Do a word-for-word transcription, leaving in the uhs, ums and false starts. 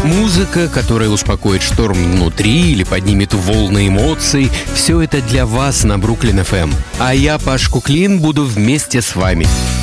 Музыка, которая успокоит шторм внутри или поднимет волны эмоций, все это для вас на Бруклин эф эм. А я, Паш Куклин, буду вместе с вами.